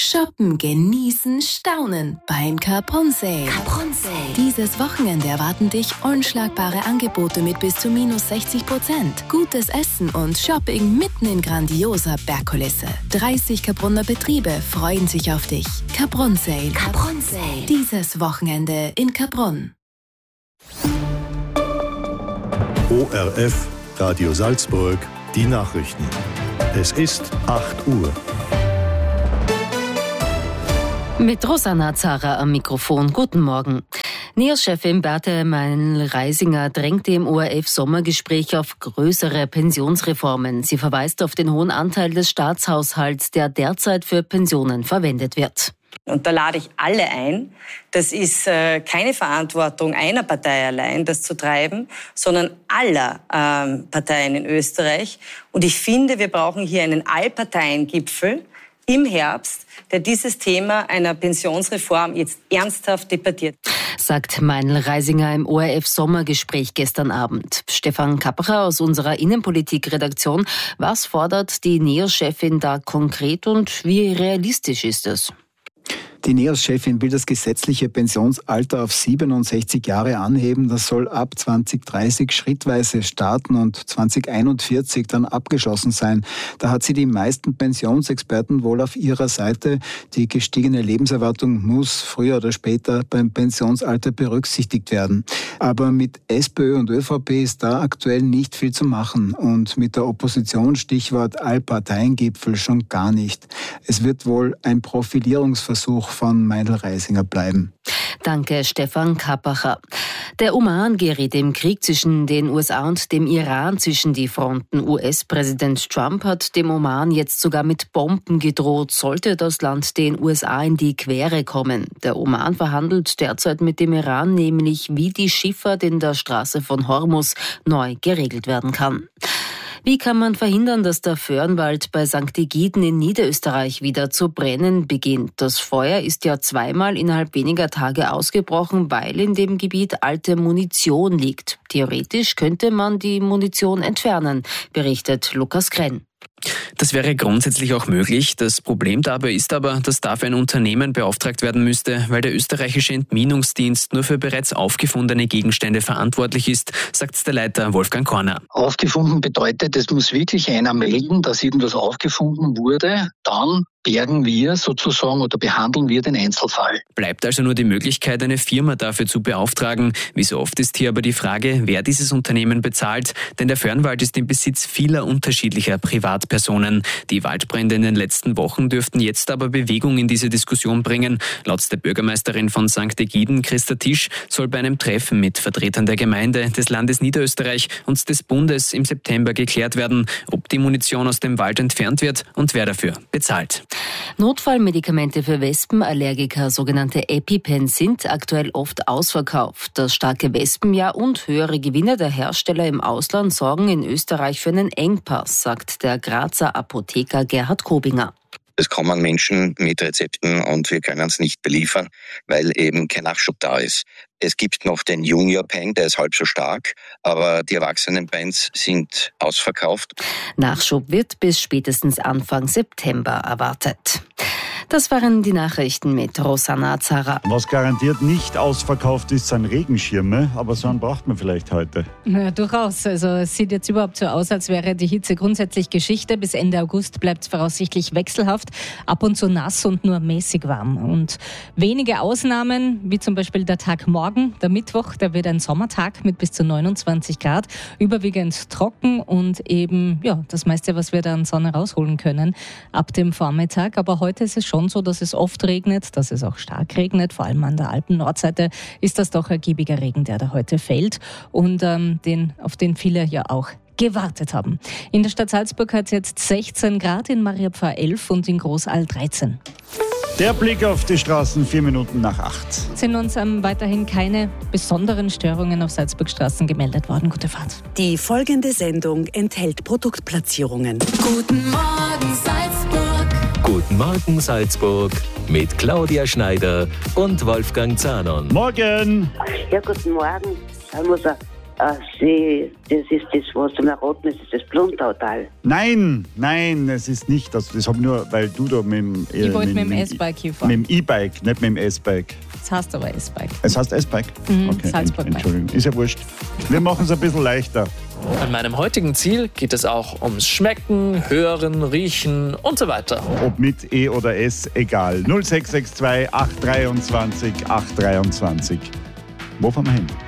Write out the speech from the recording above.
Shoppen, genießen, staunen beim Capron Sale. Dieses Wochenende erwarten dich unschlagbare Angebote mit bis zu -60%. Gutes Essen und Shopping mitten in grandioser Bergkulisse. 30 Capronner Betriebe freuen sich auf dich. Capron Sale. Dieses Wochenende in Capron. ORF Radio Salzburg, die Nachrichten. Es ist 8 Uhr. Mit Rosanna Zara am Mikrofon. Guten Morgen. NEOS-Chefin Beate Meinl-Reisinger drängte im ORF-Sommergespräch auf größere Pensionsreformen. Sie verweist auf den hohen Anteil des Staatshaushalts, der derzeit für Pensionen verwendet wird. Und da lade ich alle ein. Das ist keine Verantwortung einer Partei allein, das zu treiben, sondern aller Parteien in Österreich. Und ich finde, wir brauchen hier einen Allparteiengipfel im Herbst, der dieses Thema einer Pensionsreform jetzt ernsthaft debattiert. Sagt Meinl-Reisinger im ORF-Sommergespräch gestern Abend. Stefan Kappacher aus unserer Innenpolitik-Redaktion. Was fordert die NEOS-Chefin da konkret und wie realistisch ist es? Die NEOS-Chefin will das gesetzliche Pensionsalter auf 67 Jahre anheben. Das soll ab 2030 schrittweise starten und 2041 dann abgeschlossen sein. Da hat sie die meisten Pensionsexperten wohl auf ihrer Seite. Die gestiegene Lebenserwartung muss früher oder später beim Pensionsalter berücksichtigt werden. Aber mit SPÖ und ÖVP ist da aktuell nicht viel zu machen. Und mit der Opposition, Stichwort Allparteiengipfel, schon gar nicht. Es wird wohl ein Profilierungsversuch von Meinl-Reisinger bleiben. Danke, Stefan Kappacher. Der Oman gerät im Krieg zwischen den USA und dem Iran zwischen die Fronten. US-Präsident Trump hat dem Oman jetzt sogar mit Bomben gedroht, sollte das Land den USA in die Quere kommen. Der Oman verhandelt derzeit mit dem Iran nämlich, wie die Schifffahrt in der Straße von Hormuz neu geregelt werden kann. Wie kann man verhindern, dass der Föhrenwald bei St. Egiden in Niederösterreich wieder zu brennen beginnt? Das Feuer ist ja zweimal innerhalb weniger Tage ausgebrochen, weil in dem Gebiet alte Munition liegt. Theoretisch könnte man die Munition entfernen, berichtet Lukas Krenn. Das wäre grundsätzlich auch möglich. Das Problem dabei ist aber, dass dafür ein Unternehmen beauftragt werden müsste, weil der österreichische Entminungsdienst nur für bereits aufgefundene Gegenstände verantwortlich ist, sagt der Leiter Wolfgang Korner. Aufgefunden bedeutet, es muss wirklich einer melden, dass irgendwas aufgefunden wurde. Dann bergen wir sozusagen oder behandeln wir den Einzelfall. Bleibt also nur die Möglichkeit, eine Firma dafür zu beauftragen. Wie so oft ist hier aber die Frage, wer dieses Unternehmen bezahlt. Denn der Föhrenwald ist im Besitz vieler unterschiedlicher Privatpersonen. Die Waldbrände in den letzten Wochen dürften jetzt aber Bewegung in diese Diskussion bringen. Laut der Bürgermeisterin von St. Egiden, Christa Tisch, soll bei einem Treffen mit Vertretern der Gemeinde, des Landes Niederösterreich und des Bundes im September geklärt werden, ob die Munition aus dem Wald entfernt wird und wer dafür bezahlt. Notfallmedikamente für Wespenallergiker, sogenannte EpiPens, sind aktuell oft ausverkauft. Das starke Wespenjahr und höhere Gewinne der Hersteller im Ausland sorgen in Österreich für einen Engpass, sagt der Grazer Apotheker Gerhard Kobinger. Es kommen Menschen mit Rezepten und wir können es nicht beliefern, weil eben kein Nachschub da ist. Es gibt noch den Junior Pen, der ist halb so stark, aber die erwachsenen Pens sind ausverkauft. Nachschub wird bis spätestens Anfang September erwartet. Das waren die Nachrichten mit Rosanna Zara. Was garantiert nicht ausverkauft ist, sind Regenschirme, aber so einen braucht man vielleicht heute. Ja, durchaus. Also es sieht jetzt überhaupt so aus, als wäre die Hitze grundsätzlich Geschichte. Bis Ende August bleibt es voraussichtlich wechselhaft, ab und zu nass und nur mäßig warm. Und wenige Ausnahmen, wie zum Beispiel der Tag morgen, der Mittwoch, der wird ein Sommertag mit bis zu 29 Grad, überwiegend trocken und eben das meiste, was wir da an Sonne rausholen können, ab dem Vormittag. Aber heute ist es schon so, dass es oft regnet, dass es auch stark regnet. Vor allem an der Alpen-Nordseite ist das doch ergiebiger Regen, der da heute fällt und auf den viele ja auch gewartet haben. In der Stadt Salzburg hat es jetzt 16 Grad, in Mariapfarr 11 und in Großal 13. Der Blick auf die Straßen 4 Minuten nach 8. Sind uns weiterhin keine besonderen Störungen auf Salzburgstraßen gemeldet worden. Gute Fahrt. Die folgende Sendung enthält Produktplatzierungen. Guten Morgen Salzburg. Guten Morgen Salzburg mit Claudia Schneider und Wolfgang Zahnon. Morgen! Ja, guten Morgen. Da muss Das ist das, was du mir raten ist das Pluntautal. Nein, es ist nicht das. Das habe ich nur, weil du da mit dem... Ich wollte mit dem S-Bike hier fahren. Mit dem E-Bike, nicht mit dem S-Bike. Es heißt aber S-Bike. Es heißt S-Bike? Okay, Entschuldigung. Ist ja wurscht. Wir machen es ein bisschen leichter. An meinem heutigen Ziel geht es auch ums Schmecken, Hören, Riechen und so weiter. Ob mit E oder S, egal. 0662 823 823. Wo fahren wir hin?